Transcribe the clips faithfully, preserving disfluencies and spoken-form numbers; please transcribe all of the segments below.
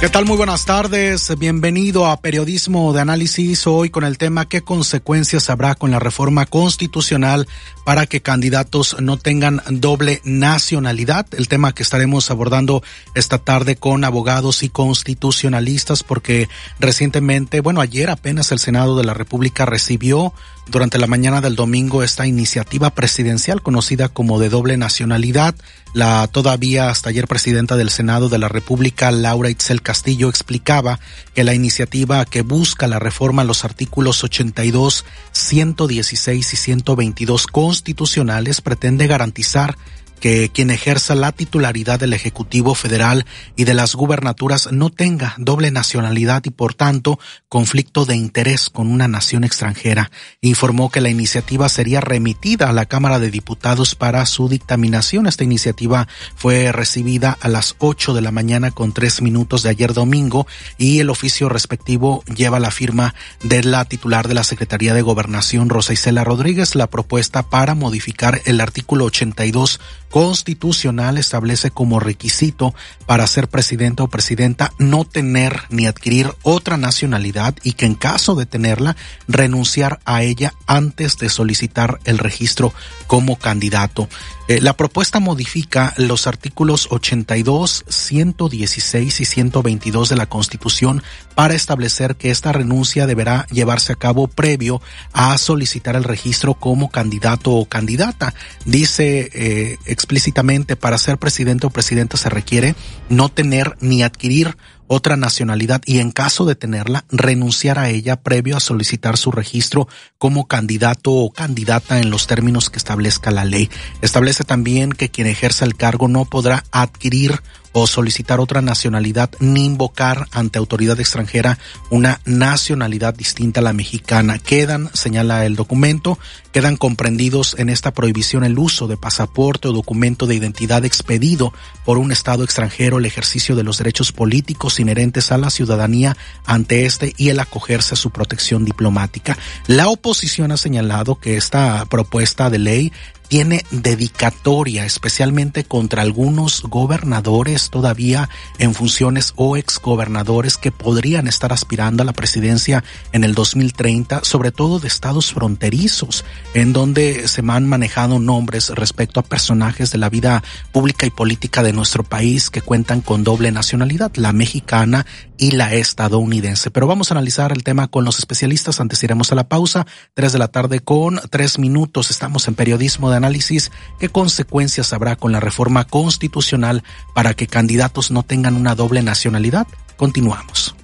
¿Qué tal? Muy buenas tardes. Bienvenido a Periodismo de Análisis. Hoy con el tema ¿qué consecuencias habrá con la reforma constitucional para que candidatos no tengan doble nacionalidad? El tema que estaremos abordando esta tarde con abogados y constitucionalistas, porque recientemente, bueno, ayer apenas el Senado de la República recibió durante la mañana del domingo esta iniciativa presidencial conocida como de doble nacionalidad. La todavía hasta ayer presidenta del Senado de la República, Laura Itzel Castillo, explicaba que la iniciativa que busca la reforma a los artículos ochenta y dos, ciento dieciséis y ciento veintidós constitucionales pretende garantizar que quien ejerza la titularidad del Ejecutivo Federal y de las gubernaturas no tenga doble nacionalidad y, por tanto, conflicto de interés con una nación extranjera. Informó que la iniciativa sería remitida a la Cámara de Diputados para su dictaminación. Esta iniciativa fue recibida a las ocho de la mañana con tres minutos de ayer domingo y el oficio respectivo lleva la firma de la titular de la Secretaría de Gobernación, Rosa Isela Rodríguez. La propuesta para modificar el artículo ochenta y dos constitucional establece como requisito para ser presidente o presidenta no tener ni adquirir otra nacionalidad y que en caso de tenerla renunciar a ella antes de solicitar el registro como candidato. Eh, la propuesta modifica los artículos ochenta y dos, ciento dieciséis y ciento veintidós de la Constitución para establecer que esta renuncia deberá llevarse a cabo previo a solicitar el registro como candidato o candidata. Dice eh, explícitamente, para ser presidente o presidenta se requiere no tener ni adquirir otra nacionalidad y en caso de tenerla, renunciar a ella previo a solicitar su registro como candidato o candidata en los términos que establezca la ley. Establece también que quien ejerza el cargo no podrá adquirir o solicitar otra nacionalidad ni invocar ante autoridad extranjera una nacionalidad distinta a la mexicana. Quedan, señala el documento, quedan comprendidos en esta prohibición el uso de pasaporte o documento de identidad expedido por un Estado extranjero, el ejercicio de los derechos políticos inherentes a la ciudadanía ante este y el acogerse a su protección diplomática. La oposición ha señalado que esta propuesta de ley tiene dedicatoria especialmente contra algunos gobernadores todavía en funciones o exgobernadores que podrían estar aspirando a la presidencia en el dos mil treinta, sobre todo de estados fronterizos, en donde se han manejado nombres respecto a personajes de la vida pública y política de nuestro país que cuentan con doble nacionalidad, la mexicana y la estadounidense. Pero vamos a analizar el tema con los especialistas. Antes iremos a la pausa, tres de la tarde con tres minutos. Estamos en Periodismo de Análisis. ¿Qué consecuencias habrá con la reforma constitucional para que candidatos no tengan una doble nacionalidad? Continuamos.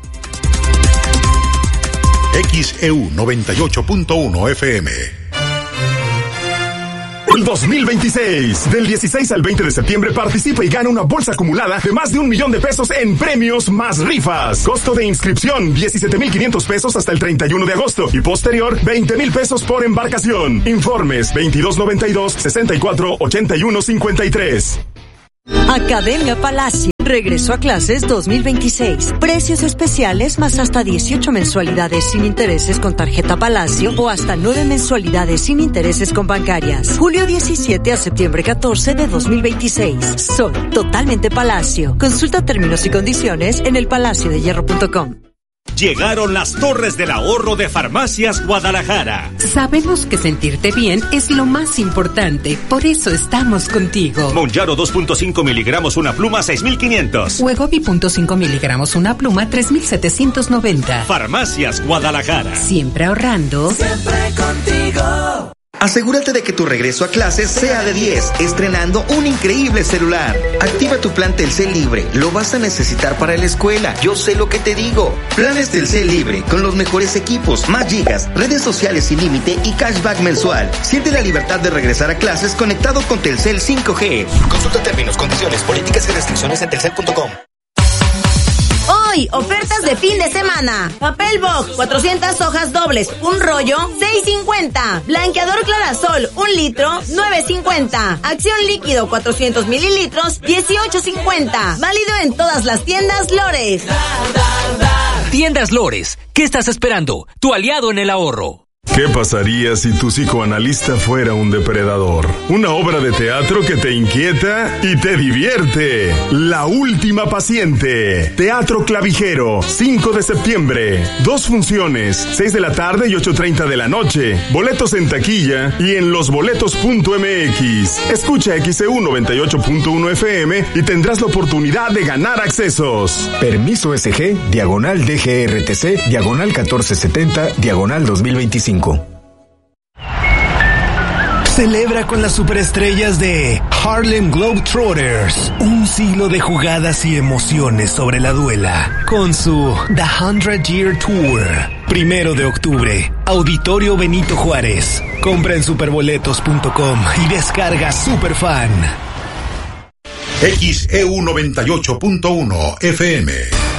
X E U noventa y ocho punto uno F M. El dos mil veintiséis, del dieciséis al veinte de septiembre, participa y gana una bolsa acumulada de más de un millón de pesos en premios más rifas. Costo de inscripción, diecisiete mil quinientos pesos hasta el treinta y uno de agosto y posterior, veinte mil pesos por embarcación. Informes veintidós noventa y dos, sesenta y cuatro, ochenta y uno cincuenta y tres. Academia Palacio. Regreso a clases dos mil veintiséis. Precios especiales más hasta dieciocho mensualidades sin intereses con tarjeta Palacio o hasta nueve mensualidades sin intereses con bancarias. Julio diecisiete a septiembre catorce de dos mil veintiséis. Soy totalmente Palacio. Consulta términos y condiciones en el palacio de hierro punto com. Llegaron las Torres del Ahorro de Farmacias Guadalajara. Sabemos que sentirte bien es lo más importante, por eso estamos contigo. Monjaro dos punto cinco miligramos una pluma seis mil quinientos. Wegovy punto cinco miligramos una pluma tres mil setecientos noventa. Farmacias Guadalajara. Siempre ahorrando. Siempre contigo. Asegúrate de que tu regreso a clases sea de diez, estrenando un increíble celular. Activa tu plan Telcel Libre, lo vas a necesitar para la escuela, yo sé lo que te digo. Planes Telcel Libre, con los mejores equipos, más gigas, redes sociales sin límite y cashback mensual. Siente la libertad de regresar a clases conectado con Telcel cinco G. Consulta términos, condiciones, políticas y restricciones en telcel punto com. Hoy, ofertas de fin de semana. Papel Vogue, cuatrocientas hojas dobles, un rollo, seis cincuenta. Blanqueador Clarasol, un litro, nueve cincuenta. Acción líquido, cuatrocientos mililitros, dieciocho cincuenta. Válido en todas las tiendas Lores. Tiendas Lores, ¿qué estás esperando? Tu aliado en el ahorro. ¿Qué pasaría si tu psicoanalista fuera un depredador? Una obra de teatro que te inquieta y te divierte. La última paciente. Teatro Clavijero, cinco de septiembre. Dos funciones, seis de la tarde y ocho treinta de la noche. Boletos en taquilla y en losboletos punto m x. Escucha X E U noventa y ocho punto uno F M y tendrás la oportunidad de ganar accesos. Permiso S G, diagonal D G R T C, diagonal catorce setenta, diagonal dos mil veinticinco. Celebra con las superestrellas de Harlem Globetrotters un siglo de jugadas y emociones sobre la duela con su The Hundred Year Tour. Primero de octubre, Auditorio Benito Juárez. Compra en superboletos punto com y descarga Superfan. X E U noventa y ocho punto uno F M.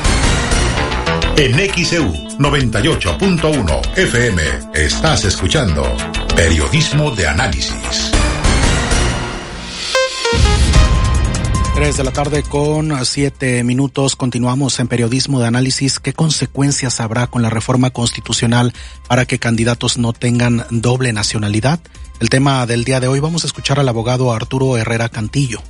En X E U noventa y ocho punto uno F M estás escuchando Periodismo de Análisis. Tres de la tarde con siete minutos. Continuamos en Periodismo de Análisis. ¿Qué consecuencias habrá con la reforma constitucional para que candidatos no tengan doble nacionalidad? El tema del día de hoy. Vamos a escuchar al abogado Arturo Herrera Cantillo.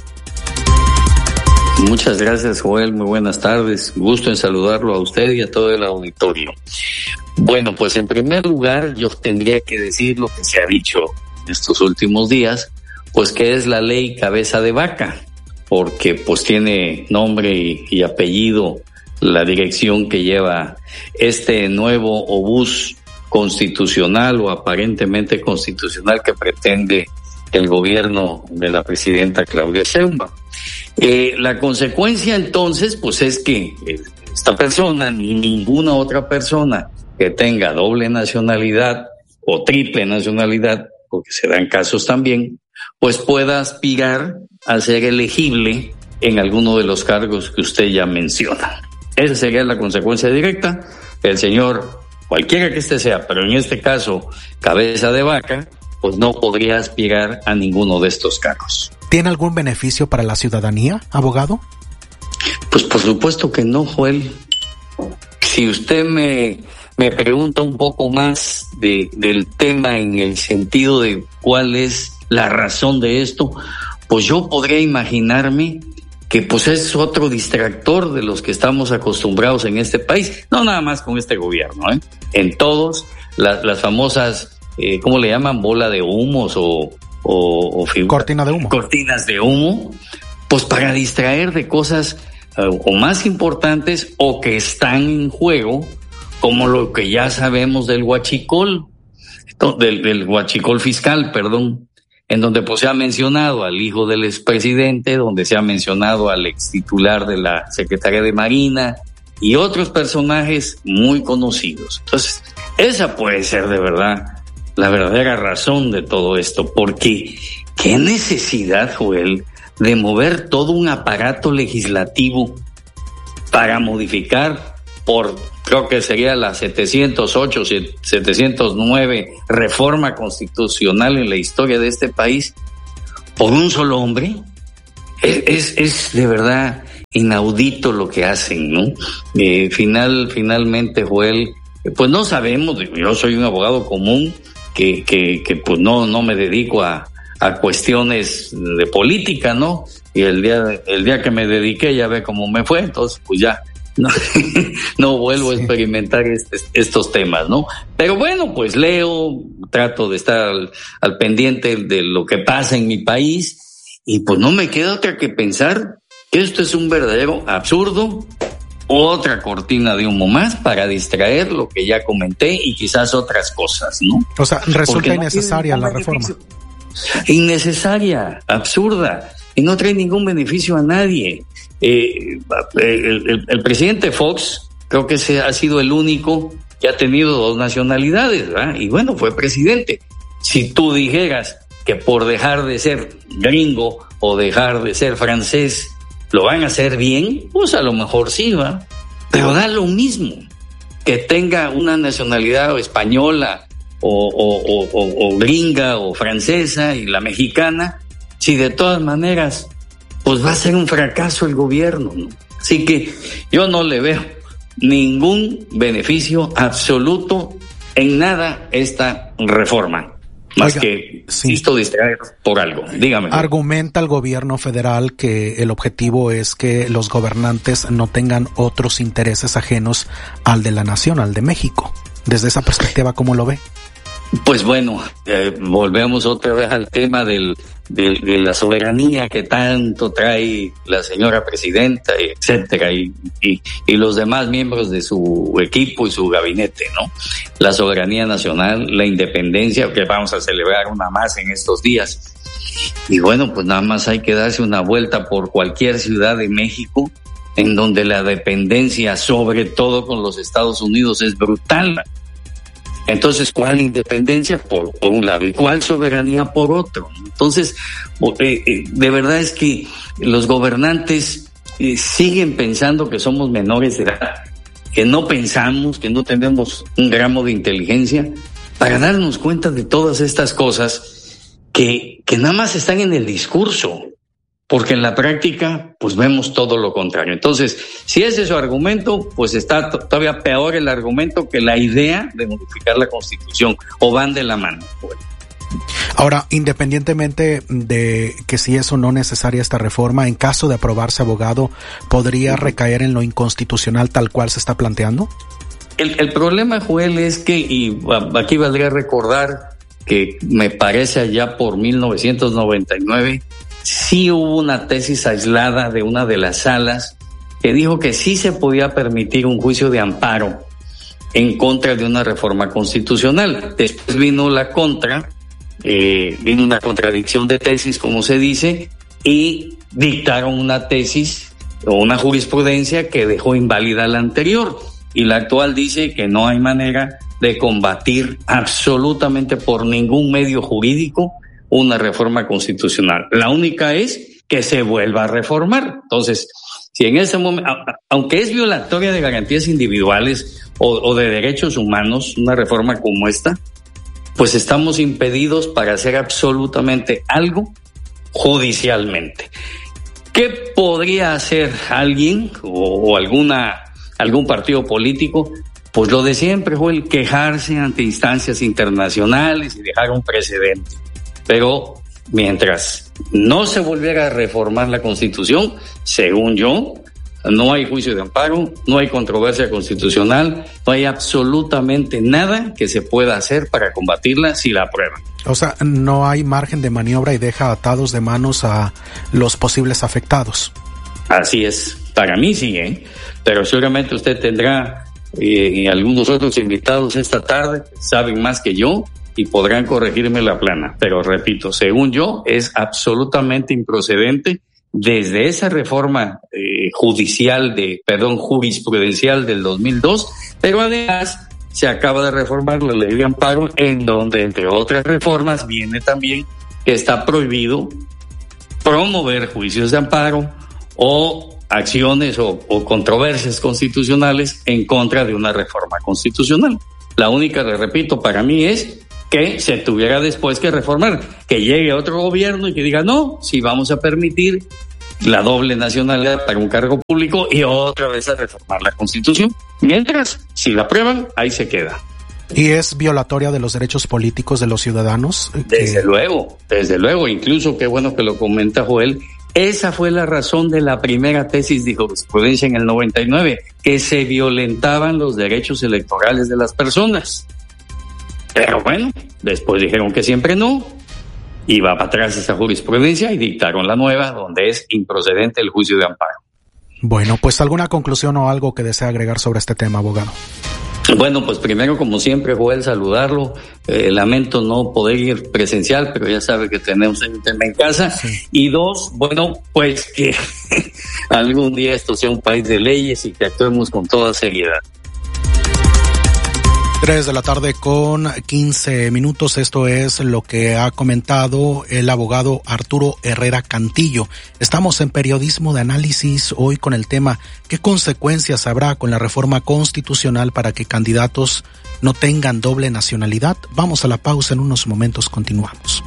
Muchas gracias, Joel. Muy buenas tardes. Gusto en saludarlo a usted y a todo el auditorio. Bueno, pues en primer lugar yo tendría que decir lo que se ha dicho estos últimos días, pues que es la ley cabeza de vaca, porque pues tiene nombre y, y apellido la dirección que lleva este nuevo obús constitucional o aparentemente constitucional que pretende el gobierno de la presidenta Claudia Sheinbaum. Eh, la consecuencia entonces pues es que esta persona ni ninguna otra persona que tenga doble nacionalidad o triple nacionalidad, porque se dan casos también, pues pueda aspirar a ser elegible en alguno de los cargos que usted ya menciona. Esa sería la consecuencia directa. El señor, cualquiera que este sea, pero en este caso cabeza de vaca, pues no podría aspirar a ninguno de estos cargos. ¿Tiene algún beneficio para la ciudadanía, abogado? Pues por supuesto que no, Joel. Si usted me, me pregunta un poco más de, del tema en el sentido de cuál es la razón de esto, pues yo podría imaginarme que pues es otro distractor de los que estamos acostumbrados en este país, no nada más con este gobierno, ¿eh? En todos, la, las famosas, eh, ¿cómo le llaman? Bola de humos o... O, o figuras, cortina de humo. Cortinas de humo, pues para distraer de cosas uh, o más importantes o que están en juego, como lo que ya sabemos del huachicol, del, del huachicol fiscal, perdón, en donde pues se ha mencionado al hijo del expresidente, donde se ha mencionado al ex titular de la Secretaría de Marina y otros personajes muy conocidos. Entonces, esa puede ser de verdad la verdadera razón de todo esto, porque qué necesidad, Joel, de mover todo un aparato legislativo para modificar por, creo que sería la setecientos ocho, setecientos nueve reforma constitucional en la historia de este país, por un solo hombre. Es, es, es de verdad inaudito lo que hacen, ¿no? Eh, final, finalmente, Joel, pues no sabemos, yo soy un abogado común, que, que, que pues no, no me dedico a, a cuestiones de política, ¿no? Y el día, el día que me dediqué ya ve cómo me fue, entonces pues ya, no, no vuelvo a experimentar este, estos temas, ¿no? Pero bueno, pues leo, trato de estar al, al pendiente de lo que pasa en mi país, y pues no me queda otra que pensar que esto es un verdadero absurdo, otra cortina de humo más para distraer lo que ya comenté y quizás otras cosas, ¿no? O sea, resulta no innecesaria la reforma. Innecesaria, absurda, y no trae ningún beneficio a nadie. Eh, el, el, el presidente Fox creo que se ha sido el único que ha tenido dos nacionalidades, ¿verdad? Y bueno, fue presidente. Si tú dijeras que por dejar de ser gringo o dejar de ser francés lo van a hacer bien, pues a lo mejor sí, ¿va? Pero da lo mismo que tenga una nacionalidad española o, o, o, o, o gringa o francesa y la mexicana, si de todas maneras pues va a ser un fracaso el gobierno, ¿no? Así que yo no le veo ningún beneficio absoluto en nada esta reforma. Más Oiga, que, insisto, sí. distraer por algo. Dígame. Argumenta el gobierno federal que el objetivo es que los gobernantes no tengan otros intereses ajenos al de la nación, al de México. Desde esa perspectiva, ¿cómo lo ve? Pues bueno, eh, volvemos otra vez al tema del, de, de la soberanía que tanto trae la señora presidenta, etcétera, y, y, y los demás miembros de su equipo y su gabinete, ¿no? La soberanía nacional, la independencia, que vamos a celebrar una más en estos días. Y bueno, pues nada más hay que darse una vuelta por cualquier ciudad de México, en donde la dependencia, sobre todo con los Estados Unidos, es brutal. Entonces, ¿cuál independencia por, por un lado y cuál soberanía por otro? Entonces, eh, eh, de verdad es que los gobernantes eh, siguen pensando que somos menores de edad, que no pensamos, que no tenemos un gramo de inteligencia para darnos cuenta de todas estas cosas que, que nada más están en el discurso, porque en la práctica, pues vemos todo lo contrario. Entonces, si ese es su argumento, pues está t- todavía peor el argumento que la idea de modificar la Constitución, o van de la mano. Bueno. Ahora, independientemente de que si es o no necesaria esta reforma, en caso de aprobarse, abogado, ¿podría recaer en lo inconstitucional tal cual se está planteando? El, el problema, Joel, es que, y aquí valdría recordar que me parece allá por mil novecientos noventa y nueve, sí hubo una tesis aislada de una de las salas que dijo que sí se podía permitir un juicio de amparo en contra de una reforma constitucional. Después vino la contra, eh, vino una contradicción de tesis, como se dice, y dictaron una tesis o una jurisprudencia que dejó inválida la anterior. Y la actual dice que no hay manera de combatir absolutamente por ningún medio jurídico una reforma constitucional. La única es que se vuelva a reformar. Entonces, si en ese momento, aunque es violatoria de garantías individuales o, o de derechos humanos, una reforma como esta, pues estamos impedidos para hacer absolutamente algo judicialmente. ¿Qué podría hacer alguien o, o alguna algún partido político? Pues lo de siempre, Joel, quejarse ante instancias internacionales y dejar un precedente. Pero mientras no se volviera a reformar la Constitución, según yo, no hay juicio de amparo, no hay controversia constitucional, no hay absolutamente nada que se pueda hacer para combatirla si la aprueban. O sea, no hay margen de maniobra y deja atados de manos a los posibles afectados. Así es, para mí sí, ¿eh? Pero seguramente usted tendrá eh, y algunos otros invitados esta tarde saben más que yo y podrán corregirme la plana, pero repito, según yo, es absolutamente improcedente desde esa reforma eh, judicial de, perdón, jurisprudencial del dos mil dos, pero además se acaba de reformar la ley de amparo, en donde, entre otras reformas, viene también que está prohibido promover juicios de amparo o acciones o, o controversias constitucionales en contra de una reforma constitucional. La única, le repito, para mí es que se tuviera después que reformar, que llegue otro gobierno y que diga, no, si vamos a permitir la doble nacionalidad para un cargo público y otra vez a reformar la Constitución. Mientras, si la aprueban, ahí se queda. ¿Y es violatoria de los derechos políticos de los ciudadanos? Desde que... luego, desde luego, incluso qué bueno que lo comenta Joel, esa fue la razón de la primera tesis de jurisprudencia en el noventa y nueve, que se violentaban los derechos electorales de las personas. Pero bueno, después dijeron que siempre no, y va para atrás esa jurisprudencia y dictaron la nueva, donde es improcedente el juicio de amparo. Bueno, pues ¿alguna conclusión o algo que desea agregar sobre este tema, abogado? Bueno, pues primero, como siempre, Joel, saludarlo. Eh, lamento no poder ir presencial, pero ya sabe que tenemos un tema en casa. Sí. Y dos, bueno, pues que algún día esto sea un país de leyes y que actuemos con toda seriedad. Tres de la tarde con quince minutos. Esto es lo que ha comentado el abogado Arturo Herrera Cantillo. Estamos en Periodismo de Análisis hoy con el tema ¿qué consecuencias habrá con la reforma constitucional para que candidatos no tengan doble nacionalidad? Vamos a la pausa, en unos momentos continuamos.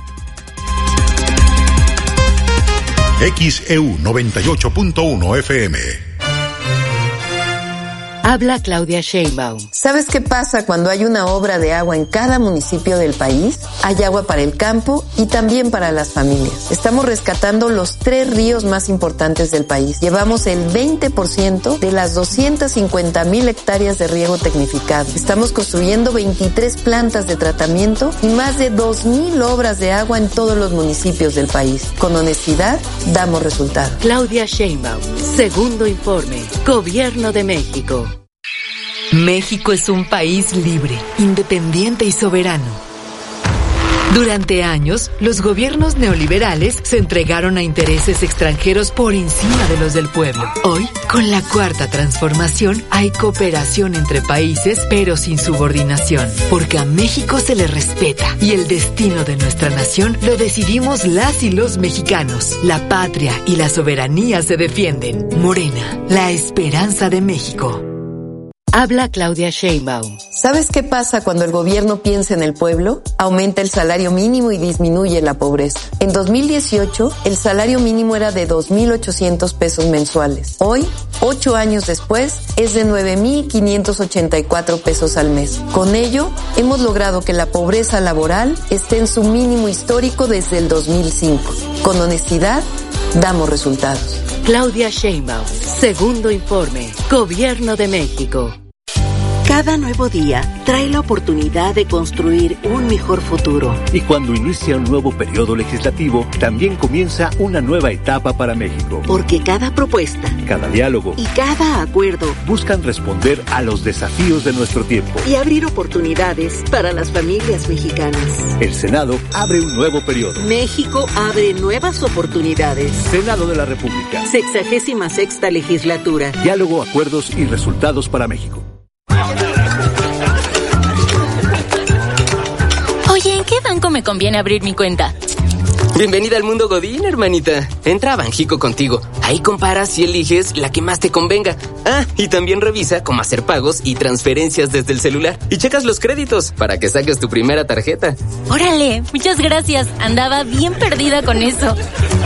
X E U noventa y ocho punto uno F M. Habla Claudia Sheinbaum. ¿Sabes qué pasa cuando hay una obra de agua en cada municipio del país? Hay agua para el campo y también para las familias. Estamos rescatando los tres ríos más importantes del país. Llevamos el veinte por ciento de las doscientas cincuenta mil hectáreas de riego tecnificado. Estamos construyendo veintitrés plantas de tratamiento y más de dos mil obras de agua en todos los municipios del país. Con honestidad, damos resultados. Claudia Sheinbaum. Segundo informe. Gobierno de México. México es un país libre, independiente y soberano. Durante años, los gobiernos neoliberales se entregaron a intereses extranjeros por encima de los del pueblo. Hoy, con la cuarta transformación, hay cooperación entre países, pero sin subordinación, porque a México se le respeta y el destino de nuestra nación lo decidimos las y los mexicanos. La patria y la soberanía se defienden. Morena, la esperanza de México. Habla Claudia Sheinbaum. ¿Sabes qué pasa cuando el gobierno piensa en el pueblo? Aumenta el salario mínimo y disminuye la pobreza. En dos mil dieciocho, el salario mínimo era de dos mil ochocientos pesos mensuales. Hoy, ocho años después, es de nueve mil quinientos ochenta y cuatro pesos al mes. Con ello, hemos logrado que la pobreza laboral esté en su mínimo histórico desde el dos mil cinco. Con honestidad, damos resultados. Claudia Sheinbaum. Segundo informe. Gobierno de México. Cada nuevo día trae la oportunidad de construir un mejor futuro. Y cuando inicia un nuevo periodo legislativo, también comienza una nueva etapa para México. Porque cada propuesta, cada diálogo y cada acuerdo buscan responder a los desafíos de nuestro tiempo y abrir oportunidades para las familias mexicanas. El Senado abre un nuevo periodo. México abre nuevas oportunidades. Senado de la República. Sexagésima sexta legislatura. Diálogo, acuerdos y resultados para México. Oye, ¿en qué banco me conviene abrir mi cuenta? Bienvenida al mundo Godín, hermanita. Entra a Banjico Contigo. Ahí comparas y eliges la que más te convenga. Ah, y también revisa cómo hacer pagos y transferencias desde el celular. Y checas los créditos para que saques tu primera tarjeta. Órale, muchas gracias. Andaba bien perdida con eso.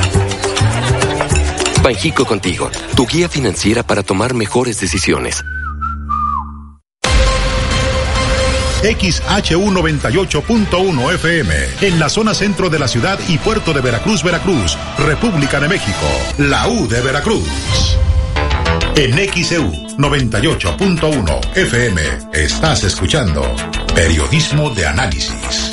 Banjico Contigo, tu guía financiera para tomar mejores decisiones. X H U noventa y ocho punto uno F M, en la zona centro de la ciudad y puerto de Veracruz, Veracruz, República de México, la U de Veracruz. En X E U noventa y ocho punto uno F M, estás escuchando Periodismo de Análisis.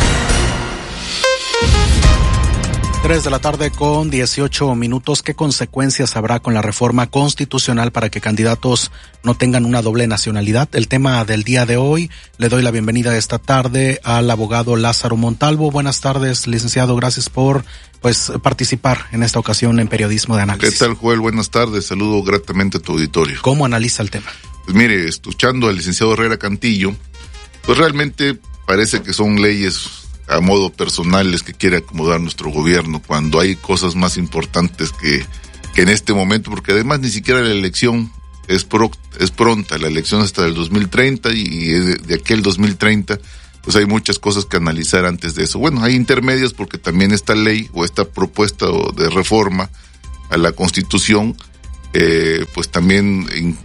Tres de la tarde con dieciocho minutos. ¿Qué consecuencias habrá con la reforma constitucional para que candidatos no tengan una doble nacionalidad? El tema del día de hoy. Le doy la bienvenida esta tarde al abogado Lázaro Montalvo. Buenas tardes, licenciado. Gracias por pues participar en esta ocasión en Periodismo de Análisis. ¿Qué tal, Joel? Buenas tardes. Saludo gratamente a tu auditorio. ¿Cómo analiza el tema? Pues mire, escuchando al licenciado Herrera Cantillo, pues realmente parece que son leyes a modo personales que quiere acomodar nuestro gobierno, cuando hay cosas más importantes que, que en este momento, porque además ni siquiera la elección es, pro, es pronta, la elección hasta el dos mil treinta y de, de aquel dos mil treinta, pues hay muchas cosas que analizar antes de eso. Bueno, hay intermedias porque también esta ley o esta propuesta de reforma a la Constitución, Eh, pues también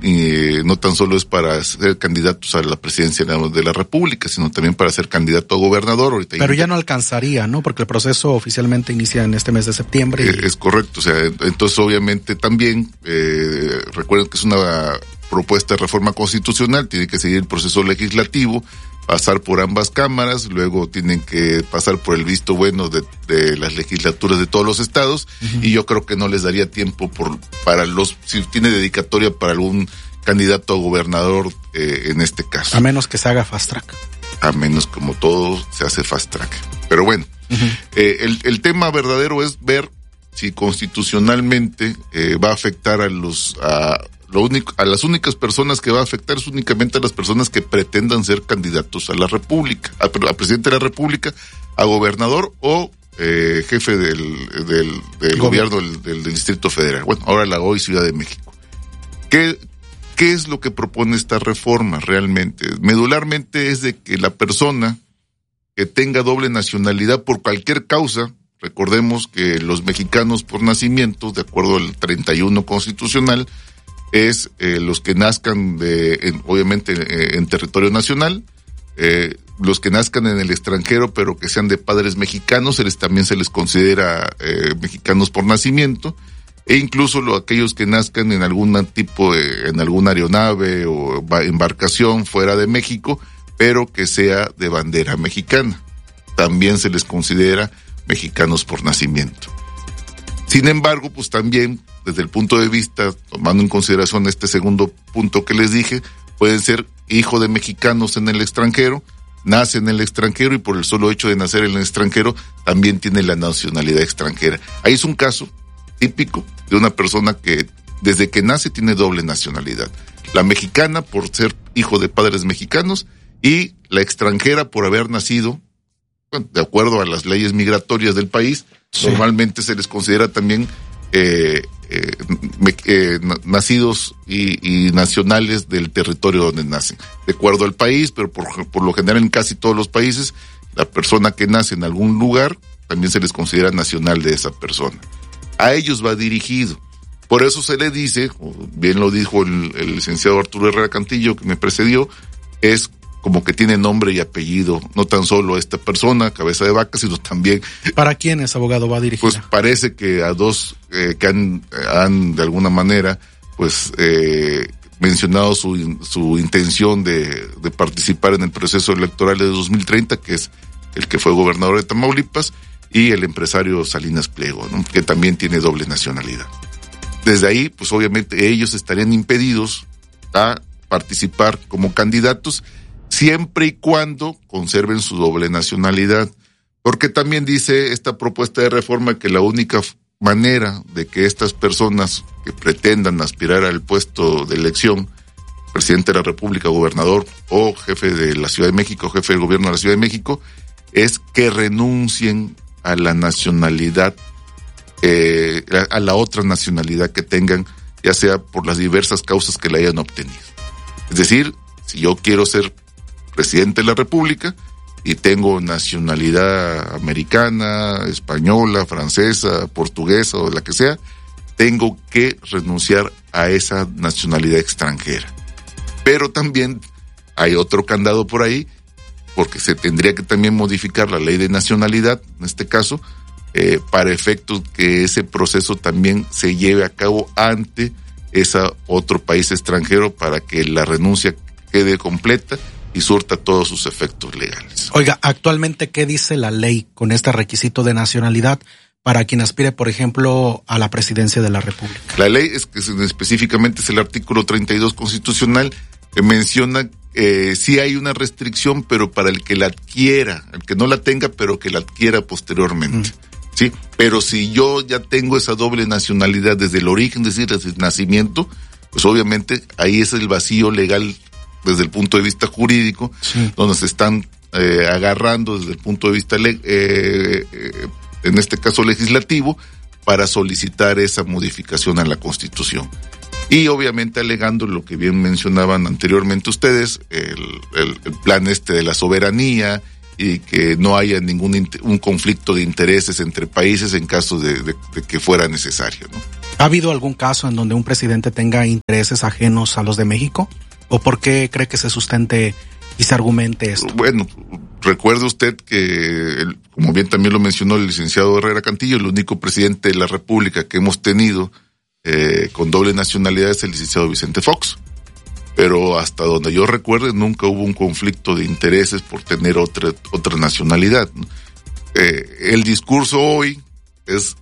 eh, no tan solo es para ser candidatos a la presidencia de la República, sino también para ser candidato a gobernador. Ahorita Pero ya no alcanzaría, ¿no? Porque el proceso oficialmente inicia en este mes de septiembre. Y... Eh, es correcto, o sea, entonces obviamente también, eh, recuerden que es una propuesta de reforma constitucional, tiene que seguir el proceso legislativo, pasar por ambas cámaras, luego tienen que pasar por el visto bueno de, de las legislaturas de todos los estados, uh-huh. y yo creo que no les daría tiempo por para los, si tiene dedicatoria para algún candidato a gobernador eh, en este caso. A menos que se haga fast track. A menos, como todo, se hace fast track. Pero bueno, uh-huh. eh, el, el tema verdadero es ver si constitucionalmente eh, va a afectar a los... A, Lo único, a las únicas personas que va a afectar es únicamente a las personas que pretendan ser candidatos a la República, a, a presidente de la República, a gobernador o eh, jefe del, del, del gobierno del, del, del Distrito Federal. Bueno, ahora la hoy Ciudad de México. ¿Qué, qué es lo que propone esta reforma realmente? Medularmente es de que la persona que tenga doble nacionalidad por cualquier causa, recordemos que los mexicanos por nacimiento, de acuerdo al treinta y uno constitucional, es eh, los que nazcan de, en, obviamente eh, en territorio nacional, eh, los que nazcan en el extranjero pero que sean de padres mexicanos, se les, también se les considera eh, mexicanos por nacimiento, e incluso lo, aquellos que nazcan en algún tipo de, en alguna aeronave o embarcación fuera de México, pero que sea de bandera mexicana, también se les considera mexicanos por nacimiento. Sin embargo, pues también, desde el punto de vista, tomando en consideración este segundo punto que les dije, pueden ser hijo de mexicanos en el extranjero, nace en el extranjero y por el solo hecho de nacer en el extranjero también tiene la nacionalidad extranjera. Ahí es un caso típico de una persona que desde que nace tiene doble nacionalidad. La mexicana por ser hijo de padres mexicanos y la extranjera por haber nacido, bueno, de acuerdo a las leyes migratorias del país, sí. Normalmente se les considera también eh, eh, me, eh, nacidos y, y nacionales del territorio donde nacen, de acuerdo al país, pero por, por lo general en casi todos los países, la persona que nace en algún lugar también se les considera nacional de esa persona. A ellos va dirigido. Por eso se le dice, bien lo dijo el, el licenciado Arturo Herrera Cantillo, que me precedió, es como que tiene nombre y apellido, no tan solo a esta persona, cabeza de vaca, sino también... ¿Para quién ese abogado va dirigido? Pues parece que a dos eh, que han, han de alguna manera, pues, eh, mencionado su, su intención de, de participar en el proceso electoral de dos mil treinta, que es el que fue gobernador de Tamaulipas, y el empresario Salinas Pliego, ¿no? Que también tiene doble nacionalidad. Desde ahí, pues obviamente ellos estarían impedidos a participar como candidatos siempre y cuando conserven su doble nacionalidad. Porque también dice esta propuesta de reforma que la única manera de que estas personas que pretendan aspirar al puesto de elección, presidente de la República, gobernador o jefe de la Ciudad de México, jefe del gobierno de la Ciudad de México, es que renuncien a la nacionalidad, eh, a la otra nacionalidad que tengan, ya sea por las diversas causas que la hayan obtenido. Es decir, si yo quiero ser presidente de la República y tengo nacionalidad americana, española, francesa, portuguesa o la que sea, tengo que renunciar a esa nacionalidad extranjera. Pero también hay otro candado por ahí, porque se tendría que también modificar la ley de nacionalidad, en este caso, eh, para efectos que ese proceso también se lleve a cabo ante ese otro país extranjero para que la renuncia quede completa y surta todos sus efectos legales. Oiga, actualmente, ¿qué dice la ley con este requisito de nacionalidad para quien aspire, por ejemplo, a la presidencia de la República? La ley es que específicamente es el artículo treinta y dos constitucional que menciona eh, sí hay una restricción, pero para el que la adquiera, el que no la tenga, pero que la adquiera posteriormente. Mm. Sí, pero si yo ya tengo esa doble nacionalidad desde el origen, es decir, desde el nacimiento, pues obviamente ahí es el vacío legal desde el punto de vista jurídico, sí. Donde se están eh, agarrando desde el punto de vista, le- eh, eh, en este caso legislativo, para solicitar esa modificación a la Constitución. Y obviamente alegando lo que bien mencionaban anteriormente ustedes, el, el, el plan este de la soberanía y que no haya ningún inter- un conflicto de intereses entre países en caso de, de, de que fuera necesario, ¿no? ¿Ha habido algún caso en donde un presidente tenga intereses ajenos a los de México? ¿O por qué cree que se sustente y se argumente esto? Bueno, recuerde usted que, el, como bien también lo mencionó el licenciado Herrera Cantillo, el único presidente de la República que hemos tenido eh, con doble nacionalidad es el licenciado Vicente Fox. Pero hasta donde yo recuerde nunca hubo un conflicto de intereses por tener otra, otra nacionalidad, ¿no? Eh, el discurso hoy es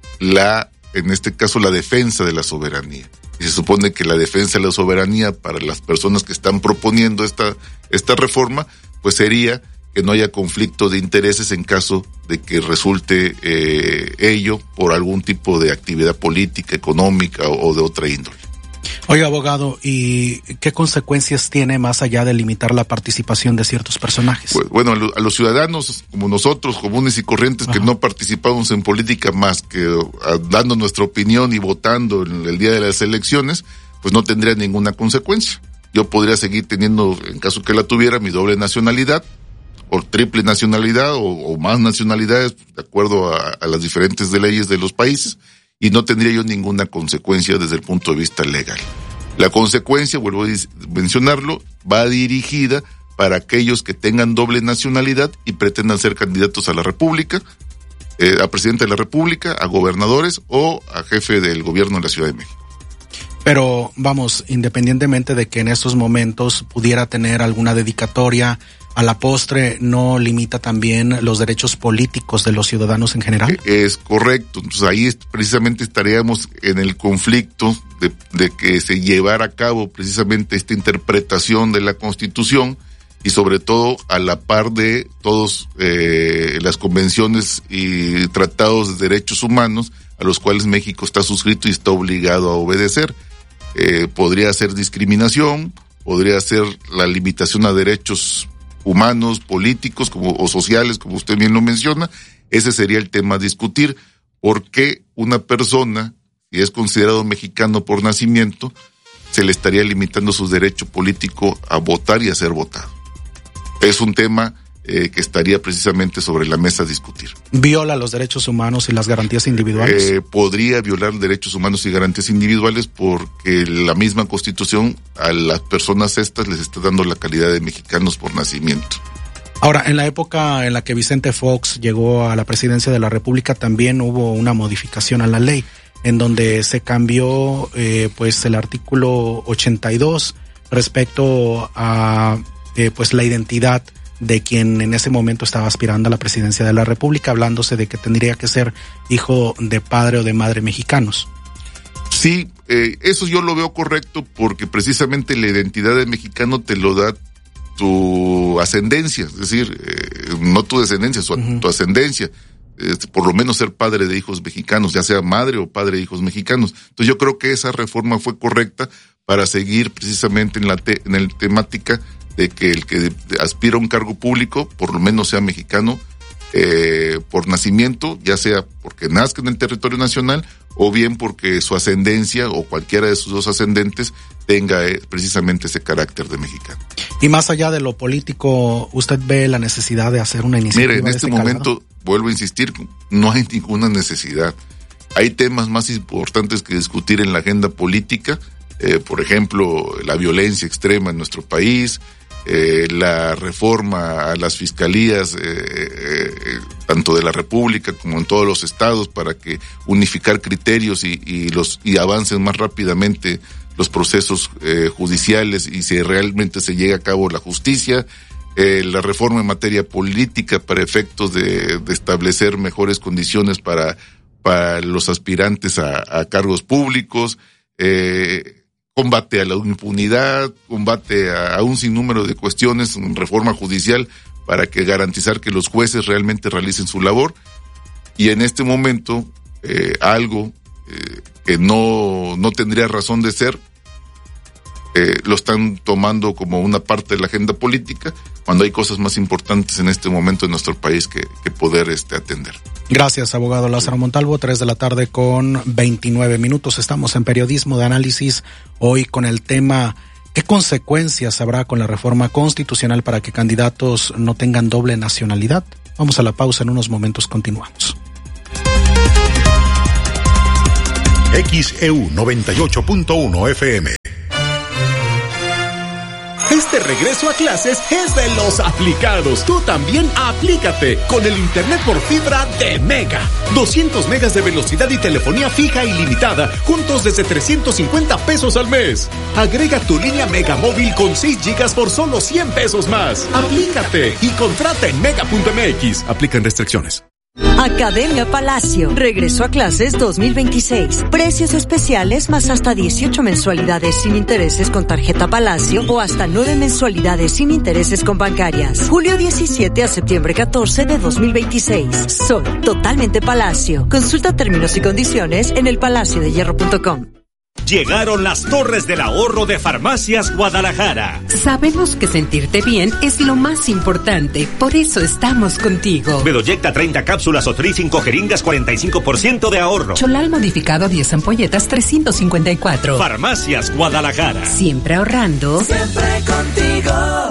la, en este caso, la defensa de la soberanía. Y se supone que la defensa de la soberanía para las personas que están proponiendo esta, esta reforma, pues sería que no haya conflicto de intereses en caso de que resulte eh, ello por algún tipo de actividad política, económica o, o de otra índole. Oiga, abogado, ¿y qué consecuencias tiene más allá de limitar la participación de ciertos personajes? Pues, bueno, a los ciudadanos como nosotros, comunes y corrientes, Ajá. que no participamos en política más que a, dando nuestra opinión y votando en el día de las elecciones, pues no tendría ninguna consecuencia. Yo podría seguir teniendo, en caso que la tuviera, mi doble nacionalidad, o triple nacionalidad, o, o más nacionalidades, de acuerdo a, a las diferentes leyes de los países, y no tendría yo ninguna consecuencia desde el punto de vista legal. La consecuencia, vuelvo a mencionarlo, va dirigida para aquellos que tengan doble nacionalidad y pretendan ser candidatos a la República, eh, a presidente de la República, a gobernadores o a jefe del gobierno de la Ciudad de México. Pero vamos, independientemente de que en estos momentos pudiera tener alguna dedicatoria, a la postre no limita también los derechos políticos de los ciudadanos en general. Es correcto. Entonces ahí precisamente estaríamos en el conflicto de, de que se llevara a cabo precisamente esta interpretación de la Constitución y sobre todo a la par de todos eh, las convenciones y tratados de derechos humanos a los cuales México está suscrito y está obligado a obedecer. Eh, podría ser discriminación, podría ser la limitación a derechos humanos, políticos como, o sociales, como usted bien lo menciona. Ese sería el tema a discutir. ¿Por qué una persona, si es considerado mexicano por nacimiento, se le estaría limitando su derecho político a votar y a ser votado? Es un tema eh, que estaría precisamente sobre la mesa a discutir. ¿Viola los derechos humanos y las garantías individuales? Eh, podría violar derechos humanos y garantías individuales porque la misma Constitución a las personas estas les está dando la calidad de mexicanos por nacimiento. Ahora, en la época en la que Vicente Fox llegó a la presidencia de la República también hubo una modificación a la ley en donde se cambió eh, pues el artículo ochenta y dos respecto a eh, pues la identidad de quien en ese momento estaba aspirando a la presidencia de la República, hablándose de que tendría que ser hijo de padre o de madre mexicanos. Sí, eh, eso yo lo veo correcto porque precisamente la identidad de mexicano te lo da tu ascendencia, es decir, eh, no tu descendencia, su, uh-huh. tu ascendencia, eh, por lo menos ser padre de hijos mexicanos, ya sea madre o padre de hijos mexicanos. Entonces yo creo que esa reforma fue correcta para seguir precisamente en la, te, en la temática de que el que aspira a un cargo público, por lo menos sea mexicano, eh, por nacimiento, ya sea porque nazca en el territorio nacional, o bien porque su ascendencia, o cualquiera de sus dos ascendentes, tenga eh, precisamente ese carácter de mexicano. Y más allá de lo político, ¿usted ve la necesidad de hacer una iniciativa? Mire, en este momento, vuelvo a insistir, no hay ninguna necesidad. Hay temas más importantes que discutir en la agenda política, eh, por ejemplo, la violencia extrema en nuestro país, Eh, la reforma a las fiscalías, eh, eh, tanto de la República como en todos los estados, para que unificar criterios y, y los y avancen más rápidamente los procesos eh, judiciales y si realmente se llegue a cabo la justicia, eh, la reforma en materia política para efectos de, de establecer mejores condiciones para, para los aspirantes a, a cargos públicos, eh, combate a la impunidad, combate a, a un sinnúmero de cuestiones, reforma judicial para que garantizar que los jueces realmente realicen su labor. Y en este momento, eh, algo eh, que no, no tendría razón de ser, eh, lo están tomando como una parte de la agenda política, cuando hay cosas más importantes en este momento en nuestro país que, que poder este, atender. Gracias, abogado Lázaro Montalvo. Tres de la tarde con veintinueve minutos. Estamos en Periodismo de Análisis, hoy con el tema ¿qué consecuencias habrá con la reforma constitucional para que candidatos no tengan doble nacionalidad? Vamos a la pausa, en unos momentos continuamos. X E U noventa y ocho punto uno F M. Este regreso a clases es de los aplicados. Tú también aplícate con el internet por fibra de Mega. doscientos megas de velocidad y telefonía fija ilimitada, juntos desde trescientos cincuenta pesos al mes. Agrega tu línea Mega móvil con seis gigas por solo cien pesos más. Aplícate y contrata en mega punto m x. Aplican restricciones. Academia Palacio. Regreso a clases dos mil veintiséis. Precios especiales más hasta dieciocho mensualidades sin intereses con tarjeta Palacio o hasta nueve mensualidades sin intereses con bancarias. Julio diecisiete a septiembre catorce de dos mil veintiséis. Soy totalmente Palacio. Consulta términos y condiciones en el palacio de hierro punto com. Llegaron las Torres del Ahorro de Farmacias Guadalajara. Sabemos que sentirte bien es lo más importante, por eso estamos contigo. Bedoyecta treinta cápsulas o Tri cinco jeringas, cuarenta y cinco por ciento de ahorro. Cholal modificado diez ampolletas, trescientos cincuenta y cuatro. Farmacias Guadalajara. Siempre ahorrando. Siempre contigo.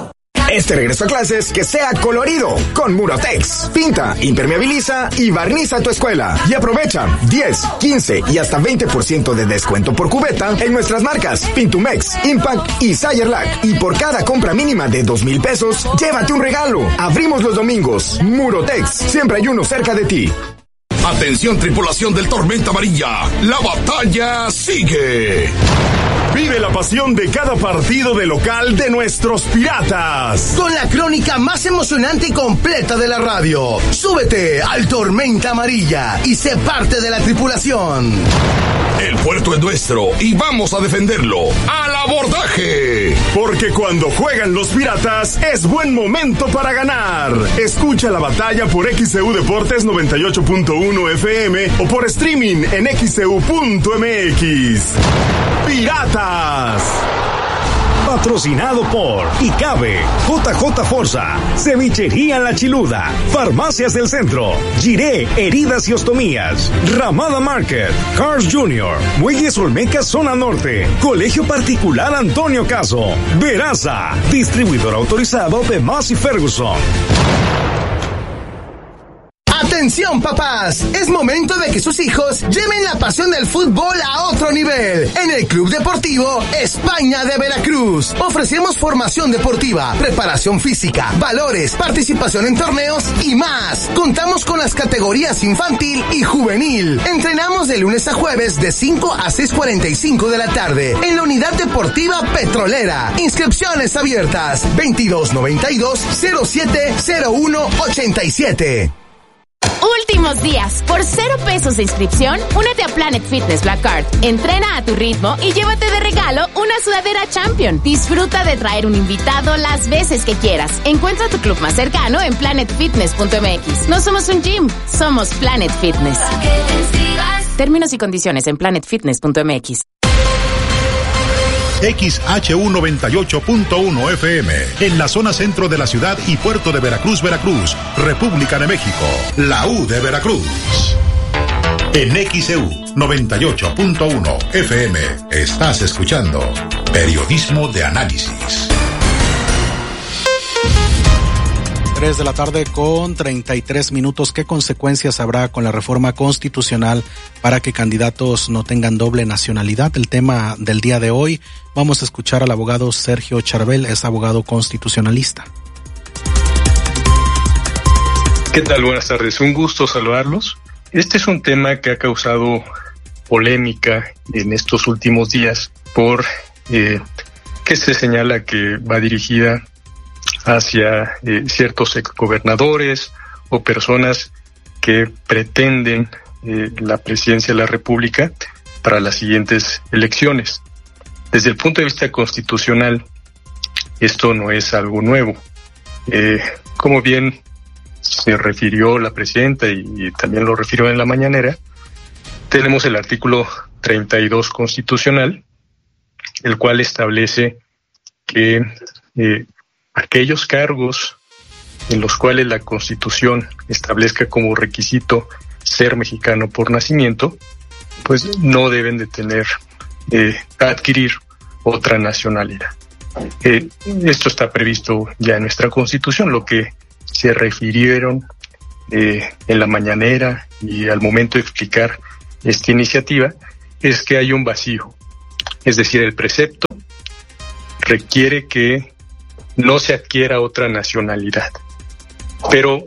Este regreso a clases que sea colorido con Murotex. Pinta, impermeabiliza y barniza tu escuela. Y aprovecha diez, quince y hasta veinte por ciento de descuento por cubeta en nuestras marcas Pintumex, Impact y Sayerlac. Y por cada compra mínima de dos mil pesos, llévate un regalo. Abrimos los domingos. Murotex, siempre hay uno cerca de ti. Atención, tripulación del Tormenta Amarilla, la batalla sigue. Vive la pasión de cada partido de local de nuestros Piratas. Con la crónica más emocionante y completa de la radio. Súbete al Tormenta Amarilla y sé parte de la tripulación. El puerto es nuestro y vamos a defenderlo. ¡Al abordaje! Porque cuando juegan los Piratas es buen momento para ganar. Escucha la batalla por X C U Deportes noventa y ocho punto uno F M o por streaming en x c u punto m x. ¡Piratas! Patrocinado por Icabe, J J Forza, Cevichería La Chiluda, Farmacias del Centro, Giré, Heridas y Ostomías, Ramada Market, Cars Junior, Muelles Olmeca Zona Norte, Colegio Particular Antonio Caso, Veraza, distribuidor autorizado de Massey Ferguson. ¡Atención, papás! Es momento de que sus hijos lleven la pasión del fútbol a otro nivel. En el Club Deportivo España de Veracruz ofrecemos formación deportiva, preparación física, valores, participación en torneos y más. Contamos con las categorías infantil y juvenil. Entrenamos de lunes a jueves de cinco a seis cuarenta y cinco de la tarde en la Unidad Deportiva Petrolera. Inscripciones abiertas veintidós noventa y dos cero siete cero uno ochenta y siete. Últimos días. Por cero pesos de inscripción, únete a Planet Fitness Black Card. Entrena a tu ritmo y llévate de regalo una sudadera Champion. Disfruta de traer un invitado las veces que quieras. Encuentra tu club más cercano en planet fitness punto m x. No somos un gym, somos Planet Fitness. Términos y condiciones en planet fitness punto m x. X H U noventa y ocho punto uno F M, en la zona centro de la ciudad y puerto de Veracruz, Veracruz, República de México, la U de Veracruz. En X C U noventa y ocho punto uno F M estás escuchando Periodismo de Análisis. tres de la tarde con treinta y tres minutos. ¿Qué consecuencias habrá con la reforma constitucional para que candidatos no tengan doble nacionalidad? El tema del día de hoy. Vamos a escuchar al abogado Sergio Charbel, es abogado constitucionalista. ¿Qué tal? Buenas tardes. Un gusto saludarlos. Este es un tema que ha causado polémica en estos últimos días por eh, que se señala que va dirigida hacia eh, ciertos exgobernadores o personas que pretenden eh, la presidencia de la República para las siguientes elecciones. Desde el punto de vista constitucional, esto no es algo nuevo. Eh, como bien se refirió la presidenta y, y también lo refirió en la mañanera, tenemos el artículo treinta y dos constitucional, el cual establece que eh, aquellos cargos en los cuales la Constitución establezca como requisito ser mexicano por nacimiento, pues no deben de tener, eh, adquirir otra nacionalidad. Eh, esto está previsto ya en nuestra Constitución. Lo que se refirieron eh, en la mañanera y al momento de explicar esta iniciativa es que hay un vacío. Es decir, el precepto requiere que no se adquiera otra nacionalidad, pero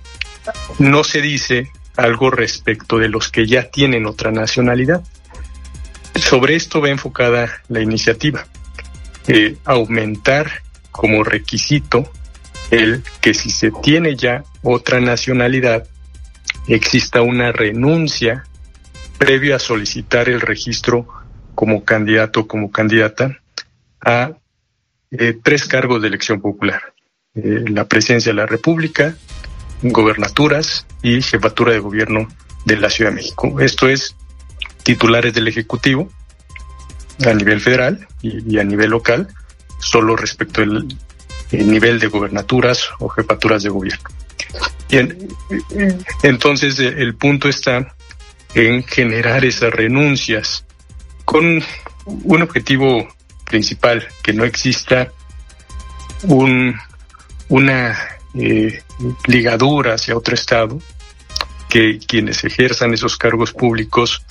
no se dice algo respecto de los que ya tienen otra nacionalidad. Sobre esto va enfocada la iniciativa, eh, aumentar como requisito el que si se tiene ya otra nacionalidad, exista una renuncia previo a solicitar el registro como candidato o como candidata a Eh, tres cargos de elección popular, eh, la presidencia de la República, gobernaturas y jefatura de gobierno de la Ciudad de México. Esto es titulares del Ejecutivo a nivel federal y, y a nivel local, solo respecto al nivel de gobernaturas o jefaturas de gobierno. Bien, entonces el punto está en generar esas renuncias con un objetivo principal, que no exista un una eh, ligadura hacia otro estado, que quienes ejerzan esos cargos públicos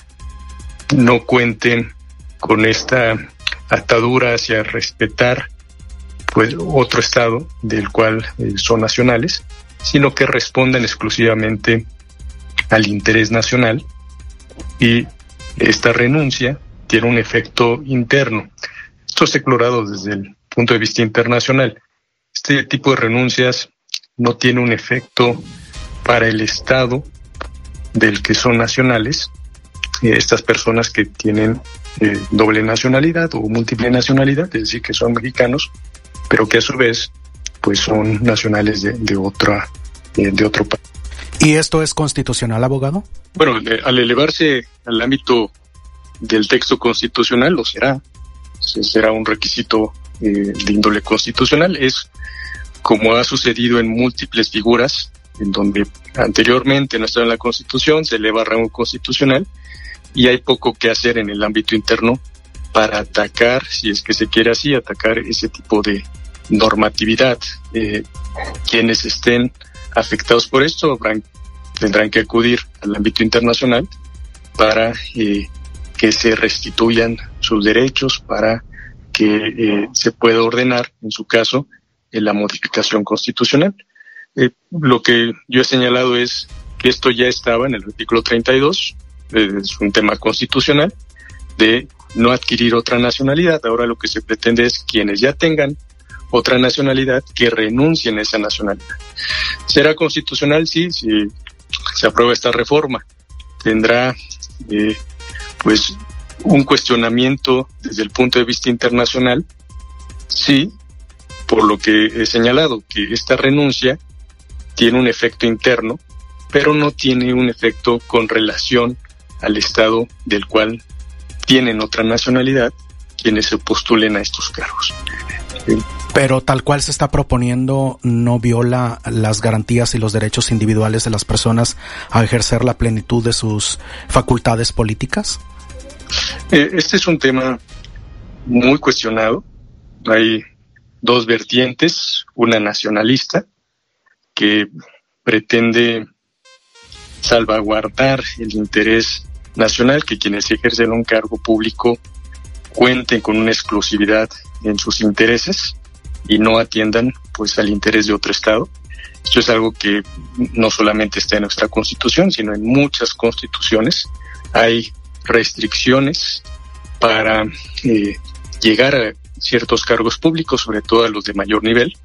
no cuenten con esta atadura hacia respetar pues otro estado del cual eh, son nacionales, sino que respondan exclusivamente al interés nacional, y esta renuncia tiene un efecto interno. Esto es explorado desde el punto de vista internacional. Este tipo de renuncias no tiene un efecto para el estado del que son nacionales, eh, estas personas que tienen eh, doble nacionalidad o múltiple nacionalidad, es decir, que son mexicanos, pero que a su vez pues son nacionales de, de otra eh, de otro país. ¿Y esto es constitucional, abogado? Bueno, eh, al elevarse al ámbito del texto constitucional, lo será. Será un requisito eh, de índole constitucional. Es como ha sucedido en múltiples figuras, en donde anteriormente no estaba en la Constitución, se eleva a rango constitucional, y hay poco que hacer en el ámbito interno para atacar, si es que se quiere así, atacar ese tipo de normatividad. Eh, quienes estén afectados por esto habrán, tendrán que acudir al ámbito internacional para eh, que se restituyan sus derechos, para que eh, se pueda ordenar, en su caso, en la modificación constitucional. Eh, lo que yo he señalado es que esto ya estaba en el artículo treinta y dos, eh, es un tema constitucional, de no adquirir otra nacionalidad. Ahora lo que se pretende es quienes ya tengan otra nacionalidad, que renuncien a esa nacionalidad. ¿Será constitucional? Sí, si se aprueba esta reforma. Tendrá eh, pues un cuestionamiento desde el punto de vista internacional, sí, por lo que he señalado, que esta renuncia tiene un efecto interno, pero no tiene un efecto con relación al estado del cual tienen otra nacionalidad quienes se postulen a estos cargos. Pero tal cual se está proponiendo, ¿no viola las garantías y los derechos individuales de las personas a ejercer la plenitud de sus facultades políticas? Eh, este es un tema muy cuestionado. Hay dos vertientes, una nacionalista que pretende salvaguardar el interés nacional, que quienes ejercen un cargo público cuenten con una exclusividad en sus intereses y no atiendan pues al interés de otro estado. Esto es algo que no solamente está en nuestra Constitución, sino en muchas constituciones. Hay restricciones para eh, llegar a ciertos cargos públicos, sobre todo a los de mayor nivel.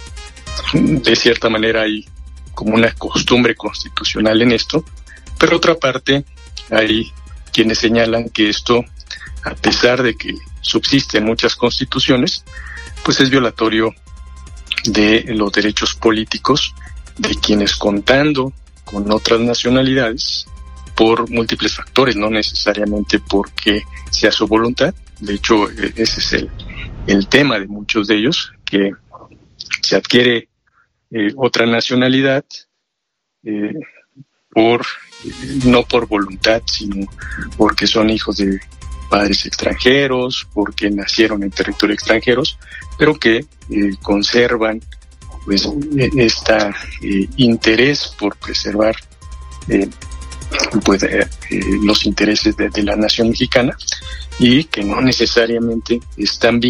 De cierta manera hay como una costumbre constitucional en esto, pero otra parte hay quienes señalan que esto, a pesar de que subsiste en muchas constituciones, pues es violatorio de los derechos políticos de quienes, contando con otras nacionalidades por múltiples factores, no necesariamente porque sea su voluntad. De hecho, ese es el, el tema de muchos de ellos, que se adquiere eh, otra nacionalidad eh, por eh, no por voluntad, sino porque son hijos de padres extranjeros, porque nacieron en territorio extranjeros, pero que eh, conservan pues este eh, interés por preservar eh, pues eh, eh, los intereses de, de la nación mexicana, y que no necesariamente están vinculados